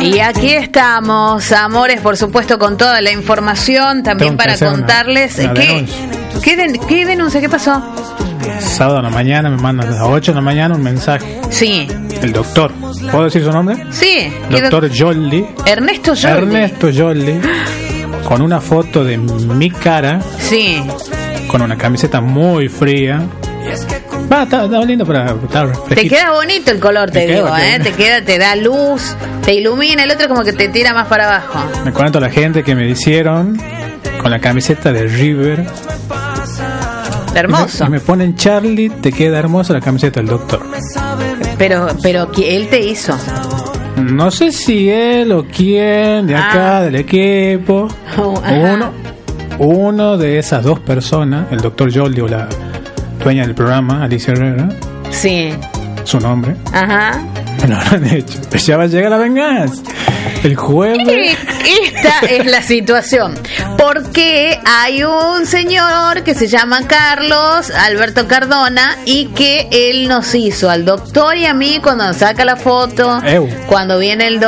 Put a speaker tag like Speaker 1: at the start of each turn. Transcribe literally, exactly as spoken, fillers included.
Speaker 1: Y aquí estamos, amores, por supuesto, con toda la información, también para contarles
Speaker 2: una, una
Speaker 1: ¿qué,
Speaker 2: denuncia.
Speaker 1: ¿qué, den, ¿qué denuncia? ¿Qué pasó?
Speaker 2: Sábado a la mañana me mandan a las ocho de la mañana un mensaje.
Speaker 1: Sí.
Speaker 2: El doctor, ¿puedo decir su nombre?
Speaker 1: Sí.
Speaker 2: Doctor Jolly.
Speaker 1: Ernesto Jolly.
Speaker 2: Ernesto Jolly, con una foto de mi cara.
Speaker 1: Sí.
Speaker 2: Con una camiseta muy fría. Va, está, está lindo para estar fresquito.
Speaker 1: Te queda bonito el color, te
Speaker 2: Me
Speaker 1: digo,
Speaker 2: queda,
Speaker 1: ¿eh? Te queda, te da luz, te ilumina, el otro como que te tira más para abajo.
Speaker 2: Me cuento a la gente que me hicieron con la camiseta de River.
Speaker 1: Hermoso.
Speaker 2: Y me, y me ponen Charlie, te queda hermosa la camiseta del doctor.
Speaker 1: Pero, pero él te hizo.
Speaker 2: No sé si él o quién de acá, ah. del equipo.
Speaker 1: Oh,
Speaker 2: uno, uno de esas dos personas, el doctor Jolly o la dueña del programa, Alicia Herrera.
Speaker 1: Sí.
Speaker 2: Su nombre.
Speaker 1: Ajá.
Speaker 2: Me lo han hecho. Pero ya va a llegar la venganza. El jueves.
Speaker 1: Esta es la situación. Porque hay un señor que se llama Carlos Alberto Cardona y que él nos hizo al doctor y a mí cuando nos saca la foto,
Speaker 2: Ew.
Speaker 1: cuando viene el